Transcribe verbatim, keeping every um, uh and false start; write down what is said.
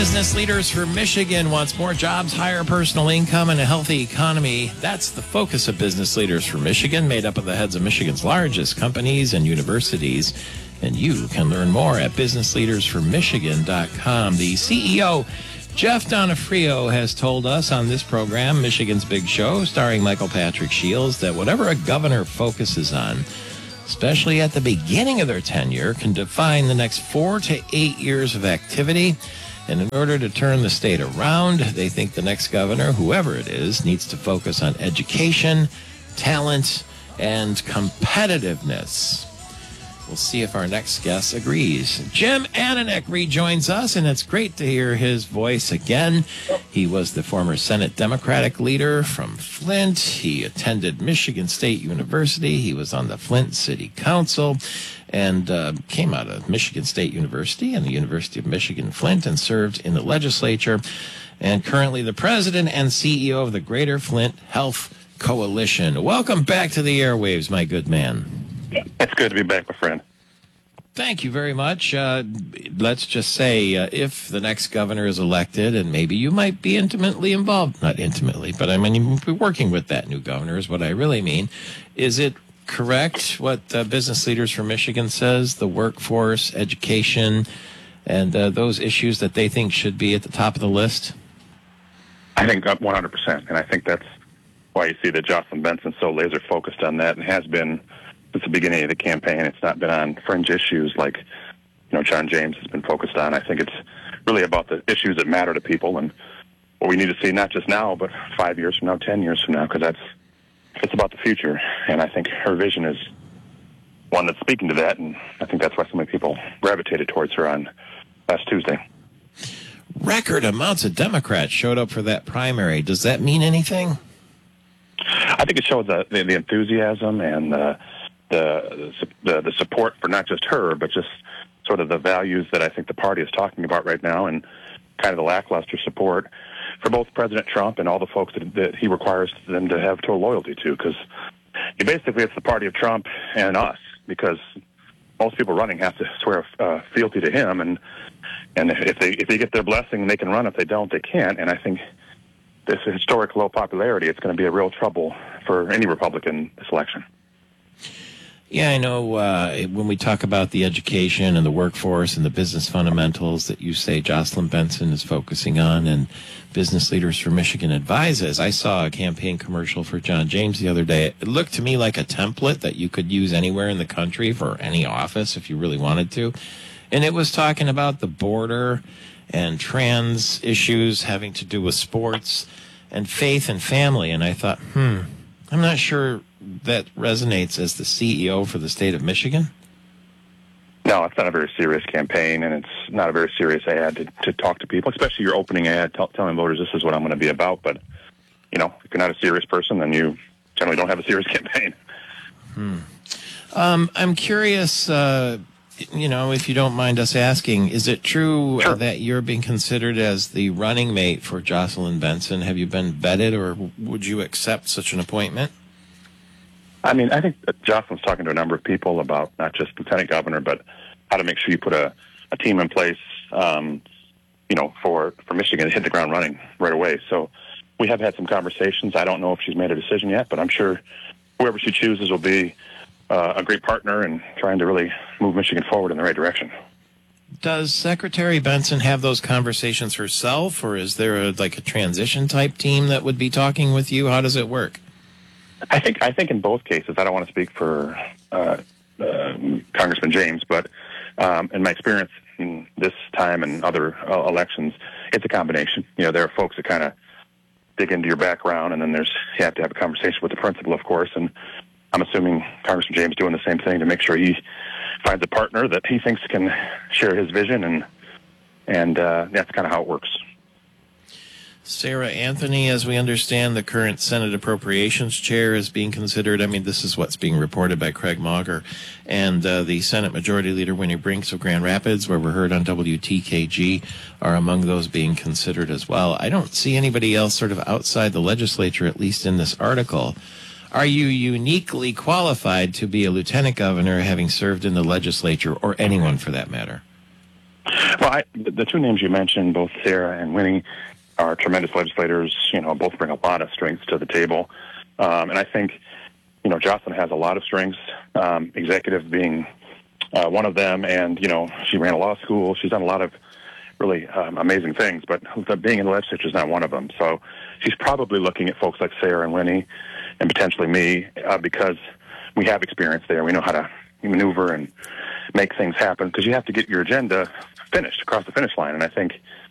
Business Leaders for Michigan wants more jobs, higher personal income, and a healthy economy. That's the focus of Business Leaders for Michigan, made up of the heads of Michigan's largest companies and universities. And you can learn more at business leaders for michigan dot com. The C E O, Jeff Donofrio, has told us on this program, Michigan's Big Show, starring Michael Patrick Shields, that whatever a governor focuses on, especially at the beginning of their tenure, can define the next four to eight years of activity. And in order to turn the state around, they think the next governor, whoever it is, needs to focus on education, talent, and competitiveness. We'll see if our next guest agrees. Jim Ananich rejoins us, and it's great to hear his voice again. He was the former Senate Democratic leader from Flint. He attended Michigan State University. He was on the Flint City Council and uh, came out of Michigan State University and the University of Michigan Flint and served in the legislature, and currently the president and C E O of the Greater Flint Health Coalition. Welcome back to the airwaves, my good man. It's good to be back, my friend. Thank you very much. Uh, let's just say uh, if the next governor is elected, and maybe you might be intimately involved, not intimately, but I mean, you'll be working with that new governor is what I really mean. Is it correct what uh, Business Leaders for Michigan says, the workforce, education, and uh, those issues that they think should be at the top of the list? I think one hundred percent, and I think that's why you see that Jocelyn Benson's so laser focused on that and has been since the beginning of the campaign. It's not been on fringe issues like, you know, John James has been focused on. I think it's really about the issues that matter to people and what we need to see not just now, but five years from now, ten years from now, because that's it's about the future. And I think her vision is one that's speaking to that, and I think that's why so many people gravitated towards her on last Tuesday. Record amounts of Democrats showed up for that primary. Does that mean anything? I think it shows the, the, the enthusiasm and uh, the, the the support for not just her, but just sort of the values that I think the party is talking about right now, and kind of the lackluster support for both President Trump and all the folks that, that he requires them to have total loyalty to. Because basically it's the party of Trump and us, because most people running have to swear uh, fealty to him, and and if they if they get their blessing, they can run. If they don't, they can't. And I think this historic low popularity, it's going to be a real trouble for any Republican this election. Yeah, I know uh, when we talk about the education and the workforce and the business fundamentals that you say Jocelyn Benson is focusing on and Business Leaders for Michigan advises. I saw a campaign commercial for John James the other day. It looked to me like a template that you could use anywhere in the country for any office if you really wanted to. And it was talking about the border and trans issues having to do with sports and faith and family. And I thought, hmm, I'm not sure that resonates as the C E O for the state of Michigan. No, it's not a very serious campaign, and it's not a very serious ad to, to talk to people, especially your opening ad tell, telling voters this is what I'm going to be about. But, you know, if you're not a serious person, then you generally don't have a serious campaign. Hmm. Um, I'm curious, uh, you know, if you don't mind us asking, is it true Sure. uh, that you're being considered as the running mate for Jocelyn Benson? Have you been vetted, or would you accept such an appointment? I mean, I think that Jocelyn's talking to a number of people about not just lieutenant governor, but how to make sure you put a, a team in place, um, you know, for, for Michigan to hit the ground running right away. So we have had some conversations. I don't know if she's made a decision yet, but I'm sure whoever she chooses will be uh, a great partner in trying to really move Michigan forward in the right direction. Does Secretary Benson have those conversations herself, or is there a, like a transition type team that would be talking with you? How does it work? I think I think in both cases, I don't want to speak for uh, uh, Congressman James, but um, in my experience in this time and other uh, elections, it's a combination. You know, there are folks that kind of dig into your background, and then there's you have to have a conversation with the principal, of course. And I'm assuming Congressman James doing the same thing to make sure he finds a partner that he thinks can share his vision, and and uh, that's kind of how it works. Sarah Anthony, as we understand, the current Senate Appropriations Chair is being considered. I mean, this is what's being reported by Craig Mauger. And uh, the Senate Majority Leader Winnie Brinks of Grand Rapids, where we're heard on W T K G, are among those being considered as well. I don't see anybody else sort of outside the legislature, at least in this article. Are you uniquely qualified to be a lieutenant governor, having served in the legislature, or anyone for that matter? Well, I, the the two names you mentioned, both Sarah and Winnie, are tremendous legislators. You know, both bring a lot of strengths to the table. Um, and I think, you know, Jocelyn has a lot of strengths, um, executive being uh, one of them. And, you know, she ran a law school. She's done a lot of really um, amazing things, but the, being in the legislature is not one of them. So she's probably looking at folks like Sarah and Winnie and potentially me uh, because we have experience there. We know how to maneuver and make things happen because you have to get your agenda finished across the finish line. And I think